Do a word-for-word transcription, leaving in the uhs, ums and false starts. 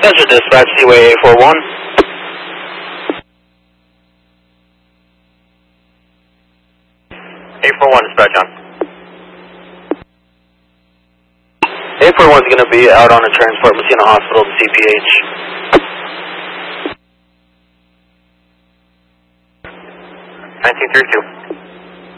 Desert Dispatch, Seaway eight four one. eight four one, dispatch on. eight four one is going to be out on a transport, Messina Hospital to C P H. nineteen thirty-two.